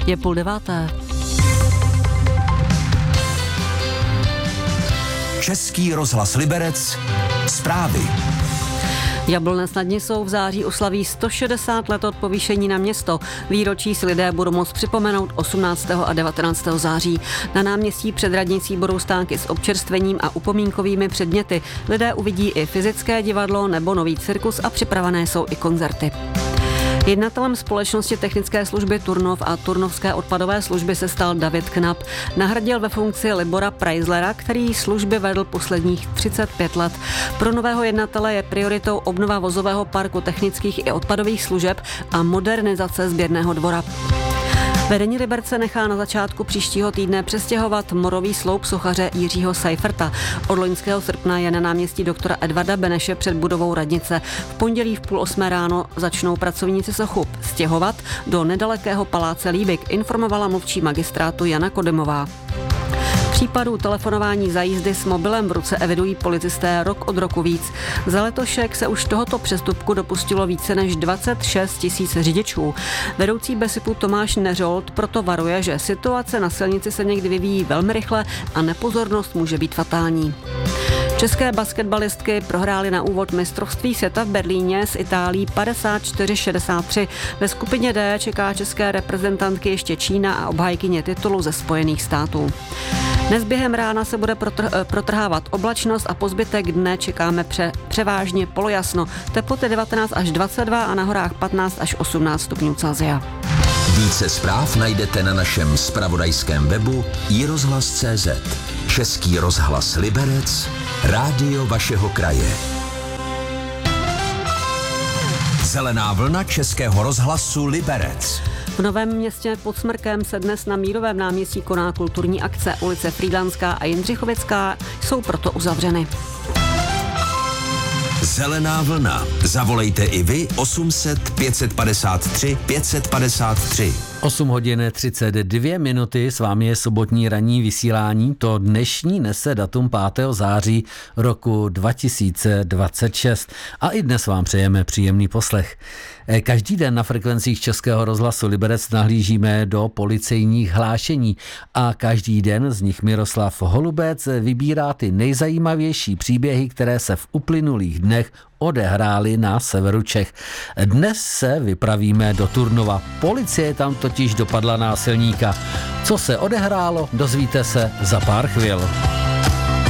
Je 8:30. Český rozhlas Liberec. Zprávy. Jablonec nad Nisou v září oslaví 160 let od povýšení na město. Výročí si lidé budou moct připomenout 18. a 19. září. Na náměstí před radnicí budou stánky s občerstvením a upomínkovými předměty. Lidé uvidí i fyzické divadlo nebo nový cirkus a připravené jsou i koncerty. Jednatelem společnosti technické služby Turnov a Turnovské odpadové služby se stal David Knap. Nahradil ve funkci Libora Preislera, který služby vedl posledních 35 let. Pro nového jednatele je prioritou obnova vozového parku technických i odpadových služeb a modernizace sběrného dvora. Vedení Liberce nechá na začátku příštího týdne přestěhovat morový sloup sochaře Jiřího Seiferta. Od loňského srpna je na náměstí doktora Edvarda Beneše před budovou radnice. V pondělí v 7:30 ráno začnou pracovníci sochu stěhovat do nedalekého paláce Líbik, informovala mluvčí magistrátu Jana Kodemová. Případů telefonování za jízdy s mobilem v ruce evidují policisté rok od roku víc. Za letošek se už tohoto přestupku dopustilo více než 26 000 řidičů. Vedoucí BESIPu Tomáš Neřold proto varuje, že situace na silnici se někdy vyvíjí velmi rychle a nepozornost může být fatální. České basketbalistky prohrály na úvod mistrovství světa v Berlíně s Itálií 54-63. Ve skupině D čeká české reprezentantky ještě Čína a obhájkyně titulu ze Spojených států. Dnes během rána se bude protrhávat oblačnost a po zbytek dne čekáme převážně polojasno. Teploty 19 až 22 a na horách 15 až 18 stupňů Celsia. Více zpráv najdete na našem zpravodajském webu iRozhlas.cz. Český rozhlas Liberec, rádio vašeho kraje. Zelená vlna Českého rozhlasu Liberec. V Novém Městě pod Smrkem se dnes na Mírovém náměstí koná kulturní akce. Ulice Frýdlanská a Jindřichovická jsou proto uzavřeny. Zelená vlna. Zavolejte i vy 800 553 553. 8 hodin 32 minuty, s vámi je sobotní ranní vysílání, to dnešní nese datum 5. září roku 2026 a i dnes vám přejeme příjemný poslech. Každý den na frekvencích Českého rozhlasu Liberec nahlížíme do policejních hlášení a každý den z nich Miroslav Holubec vybírá ty nejzajímavější příběhy, které se v uplynulých dnech odehrály na severu Čech. Dnes se vypravíme do Turnova. Policie tam totiž dopadla násilníka. Co se odehrálo, dozvíte se za pár chvil.